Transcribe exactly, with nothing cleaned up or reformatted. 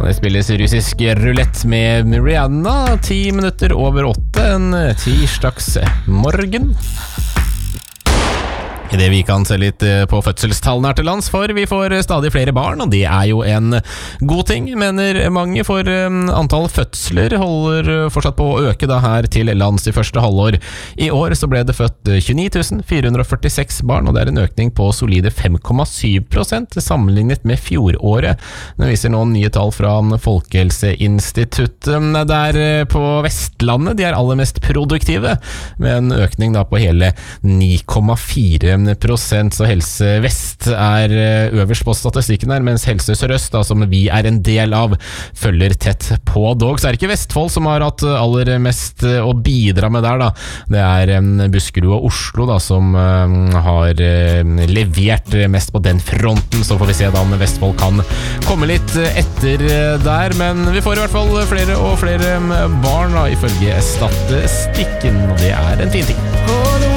Det spilles russisk rulett med Rihanna, ti minutter over åtte, en tirsdags morgen. I det vi kan se litt på fødselstallene her til lands, for vi får stadig flere barn, og det er jo en god ting, mener mange, for antall fødsler holder fortsatt på å øke da her til lands i første halvår. I år så ble det født tjueni tusen fire hundre førtiseks barn, og det er en økning på solide fem komma syv prosent sammenlignet med fjoråret. Det viser noen nye tall fra Folkehelseinstituttet. Der på Vestlandet, de er aller mest produktive, med en økning da på hele ni komma fire prosent, så Helse Vest er øverst på statistikken her, mens Helse Sør-Øst, da, som vi er en del av, følger tett på. Dog så er det ikke Vestfold som har hatt aller mest å bidra med der, da. Det er Buskerud og Oslo da, som har levert mest på den fronten, så får vi se da om Vestfold kan komme litt etter der, men vi får i hvert fall flere og flere barn da, ifølge statistikken, og det er en fin ting.